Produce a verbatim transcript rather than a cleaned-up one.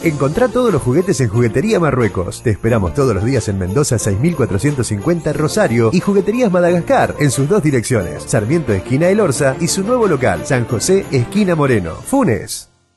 Encontrá todos los juguetes en Juguetería Marruecos. Te esperamos todos los días en Mendoza seis mil cuatrocientos cincuenta Rosario y Jugueterías Madagascar en sus dos direcciones, Sarmiento esquina El Orza y su nuevo local, San José esquina Moreno, Funes.